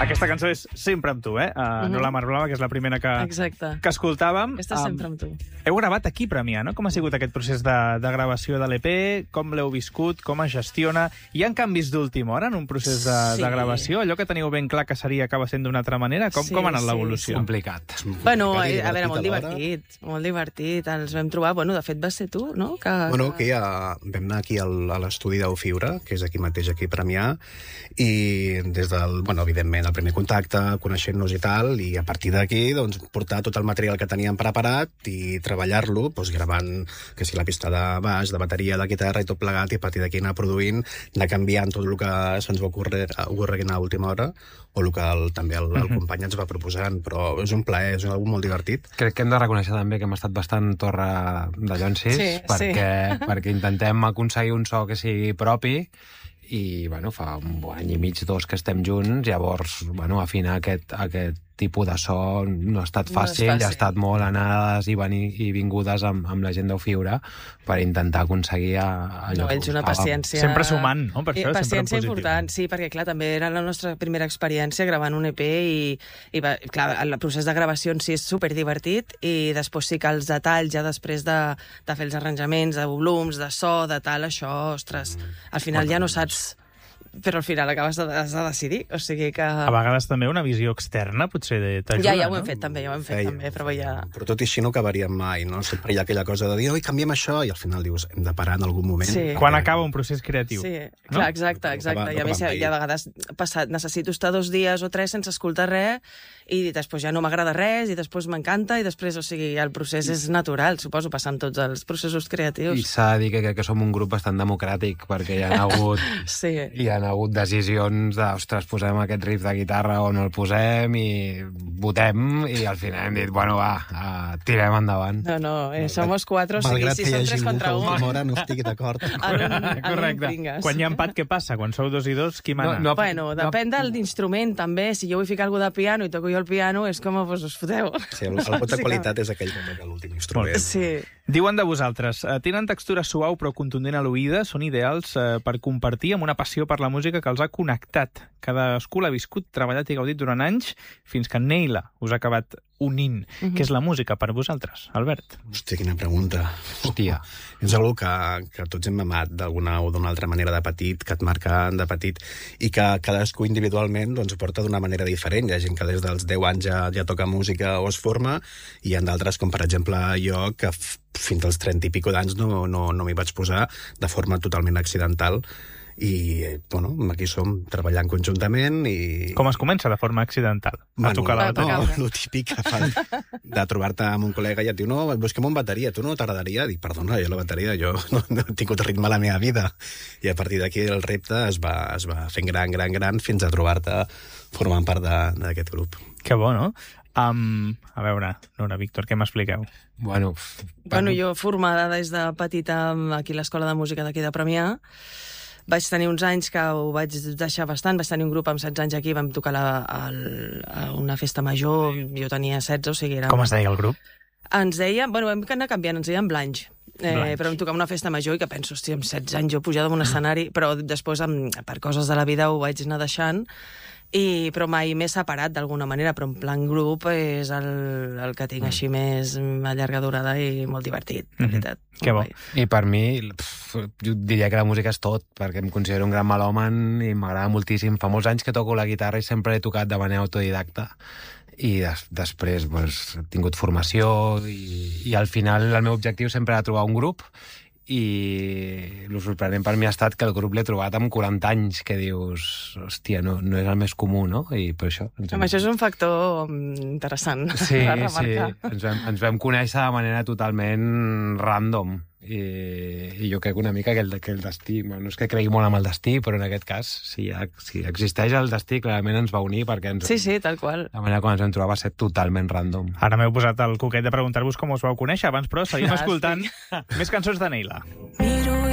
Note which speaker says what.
Speaker 1: Aquesta cançó és Sempre amb tu, no la Mar Blava, que és la primera que escoltàvem.
Speaker 2: Aquesta Sempre amb tu.
Speaker 1: Heu gravat aquí, Premià, no? Com ha sigut aquest procés de gravació de l'EP? Com l'heu viscut? Com es gestiona? Hi ha canvis d'última hora en un procés de gravació? Allò que teniu ben clar que acaba sent d'una altra manera? Com ha anat l'evolució?
Speaker 3: Complicat.
Speaker 2: Bueno, a veure, molt divertit. Ens vam trobar, de fet vas ser tu, no?
Speaker 4: Bueno, que ja vam anar aquí a l'estudi d'Eufiura, que és aquí mateix, aquí a Premià, i des del, evidentment, el primer contacte, coneixent-nos i tal, i a partir d'aquí, doncs, portar tot el material que teníem preparat i treballar-lo, gravant, que si la pista de baix, de bateria, de guitarra i tot plegat, i a partir d'aquí anar produint, anar canviant tot el que se'ns va ocorreguint a última hora, o el que també el company ens va proposant, però és un plaer, és algo molt divertit.
Speaker 3: Crec que hem de reconèixer també que hem estat bastant torre de llonsis, perquè intentem aconseguir un so que sigui propi, i fa un any i mig, 2 que estem junts, llavors afinar aquest tipus de so no ha estat fàcil, ha estat molt anades i vingudes amb la gent d'Eufiura per intentar aconseguir allò.
Speaker 2: Ells una paciència...
Speaker 1: Sempre sumant, no? Per això,
Speaker 2: paciència important, sí, perquè clar, també era la nostra primera experiència gravant un EP i clar, el procés de gravació en si és superdivertit i després sí que els detalls, ja després de fer els arranjaments, de volums, de so, de tal, això, ostres, al final ja no saps... però al final has de decidir, o sigui que...
Speaker 1: A vegades també una visió externa potser t'ajuda,
Speaker 2: Ja ho hem fet també, però ja...
Speaker 4: Però tot i així no acabaríem mai, no? Sempre hi ha aquella cosa de dir, oi, canviem això, i al final dius, hem de parar en algun moment.
Speaker 2: Sí.
Speaker 1: Quan acaba un procés creatiu.
Speaker 2: Sí, clar, exacte. I a més, ja a vegades necessito estar 2 dies o 3 sense escoltar res, i després ja no m'agrada res, i després m'encanta, i després, o sigui, el procés és natural, suposo, passar amb tots els processos creatius.
Speaker 3: I s'ha de dir que crec que som un grup bastant democràtic, perquè hi ha hagut... Hi ha hagut decisions de, ostres, posem aquest riff de guitarra o no el posem, i votem, i al final hem dit, tirem endavant.
Speaker 2: No, somos 4, o sigui, si som 3 contra 1...
Speaker 4: Malgrat que hi hagi algú que no estigui d'acord.
Speaker 1: Correcte. Quan hi ha empat, què passa? Quan sou 2 i 2, qui mana?
Speaker 2: Bueno, depèn de l'instrument, també. Si jo vull ficar alguna de piano i toco jo el piano, és com, us foteu.
Speaker 4: Sí, el pot de qualitat és aquell que toca l'últim instrument.
Speaker 2: Sí.
Speaker 1: Diuen de vosaltres, tenen textura suau però contundent a l'oïda, són ideals per compartir amb una passió per la música que els ha connectat. Cadascú l'ha viscut, treballat i gaudit durant anys, fins que Neila us ha acabat unint. Què és la música per vosaltres, Albert?
Speaker 4: Hòstia, quina pregunta.
Speaker 3: Hòstia.
Speaker 4: És una que tots hem amat d'alguna o d'una altra manera de petit, que et marca de petit, i que cadascú individualment porta d'una manera diferent. Hi ha gent que des dels 10 anys ja toca música o es forma, i hi ha d'altres, com per exemple jo, que fins als 30 i pico d'anys no m'hi vaig posar de forma totalment accidental. I, aquí som treballant conjuntament i...
Speaker 1: Com es comença de forma accidental? A tocar la bateria?
Speaker 4: No, el típic que fan de trobar-te amb un col·lega i et diu, no, busquem una bateria, tu no t'agradaria? Dic, perdona, jo la bateria, jo no he tingut ritme a la meva vida. I a partir d'aquí el repte es va fent gran, fins a trobar-te formant part d'aquest grup.
Speaker 1: Que bo, no? A veure, Nora, Víctor, què m'expliqueu?
Speaker 2: Bueno, jo formada des de petita aquí a l'Escola de Música d'aquí de Premià, vaig tenir uns anys que ho vaig deixar bastant, vaig tenir un grup amb 16 anys aquí, vam tocar a una festa major, jo tenia 16, o sigui...
Speaker 1: Com es deia el grup?
Speaker 2: Ens deia, vam anar canviant, ens deien Blanche. Però vam tocar una festa major i que penso, hòstia, amb 16 anys jo pujada d'un escenari, però després, per coses de la vida, ho vaig anar deixant, però mai m'he separat d'alguna manera, però en plan grup és el que tinc així més a llarga durada i molt divertit, de veritat.
Speaker 1: Que bo.
Speaker 3: I per mi, jo diria que la música és tot, perquè em considero un gran melòman i m'agrada moltíssim. Fa molts anys que toco la guitarra i sempre he tocat de manera autodidacta. I després he tingut formació i al final el meu objectiu sempre era trobar un grup, i el sorprenent per mi ha estat que el grup l'he trobat amb 40 anys, que dius, hòstia, no és el més comú, no? I per això...
Speaker 2: Això és un factor interessant.
Speaker 3: Sí. Ens vam conèixer de manera totalment random. I jo crec una mica que el destí, no és que cregui molt amb el destí, però en aquest cas, si existeix el destí, clarament ens va unir, perquè
Speaker 2: sí, tal qual.
Speaker 3: La manera com ens vam trobar va ser totalment random.
Speaker 1: Ara m'heu posat el coquet de preguntar-vos com us vau conèixer, abans, però seguim escoltant més cançons de Neila.